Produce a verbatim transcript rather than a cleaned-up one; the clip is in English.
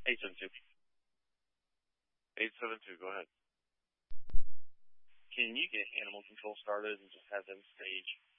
eight seven two. eight seven two, go ahead. Can you get animal control started and just have them stage